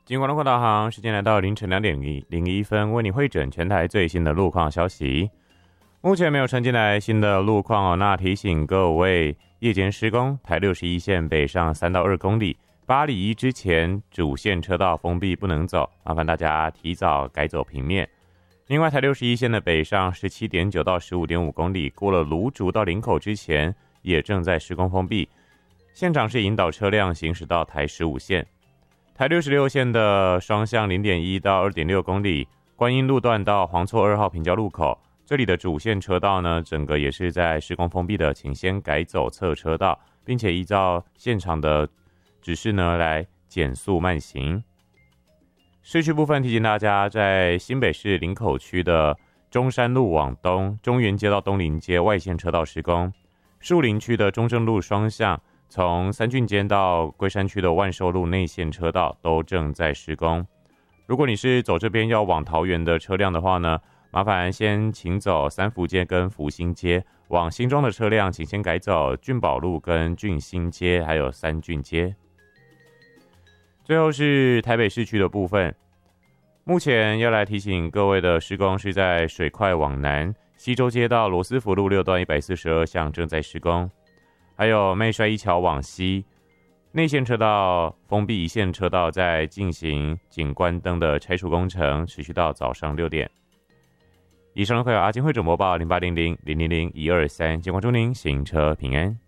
金广路况导航时间来到凌晨2:01，为你汇整全台最新的路况消息。目前没有传进来新的路况哦。那提醒各位，夜间施工，台61线北上3到2公里，8里1之前主线车道封闭不能走，麻烦大家提早改走平面。另外，台61线的北上17.9到15.5公里，过了芦竹到林口之前也正在施工封闭，现场是引导车辆行驶到台15线。台66线的双向0.1到2.6公里，观音路段到黄厝2号平交路口，这里的主线车道呢，整个也是在施工封闭的，请先改走侧车道，并且依照现场的指示呢来减速慢行。市区部分提醒大家，在新北市林口区的中山路往东，中原街到东林街外线车道施工；树林区的中正路双向，从三郡间到龟山区的万寿路内线车道都正在施工。如果你是走这边要往桃园的车辆的话呢，麻烦先请走三福街跟福兴街，往新庄的车辆请先改走俊宝路跟俊兴街，还有三郡街。最后是台北市区的部分，目前要来提醒各位的施工是在水快往南，西周街到罗斯福路6段142巷正在施工。还有妹帅一桥往西，内线车道封闭，一线车道在进行景观灯的拆除工程，持续到早上6点。以上会有阿金会总播报0800000123，监管祝您行车平安。